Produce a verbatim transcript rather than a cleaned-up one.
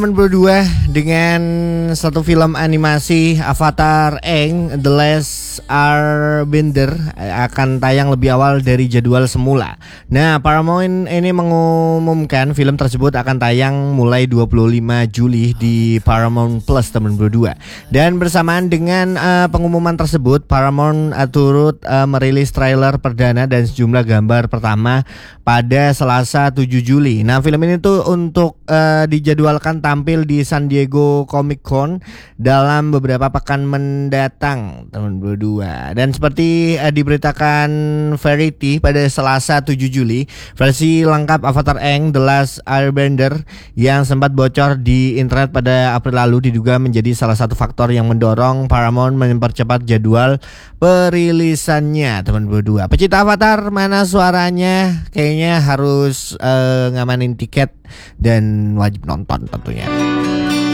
Berdua dengan satu film animasi Avatar Aang The Last Airbender akan tayang lebih awal dari jadwal semula. Nah, Paramount ini mengumumkan film tersebut akan tayang mulai dua puluh lima Juli di Paramount Plus, teman berdua. Dan bersamaan dengan uh, pengumuman tersebut, Paramount uh, turut uh, merilis trailer perdana dan sejumlah gambar pertama pada Selasa tujuh Juli. Nah, film ini tuh untuk uh, dijadwalkan tampil di San Diego Comic Con dalam beberapa pekan mendatang, teman berdua. Dan seperti uh, diberitakan Variety pada Selasa tujuh Juli, versi lengkap Avatar Aang The Last Airbender yang sempat bocor di internet pada April lalu diduga menjadi salah satu faktor yang mendorong Paramount mempercepat jadwal perilisannya, teman berdua. Pecinta Avatar, mana suaranya? Kayaknya harus uh, ngamanin tiket dan wajib nonton tentunya.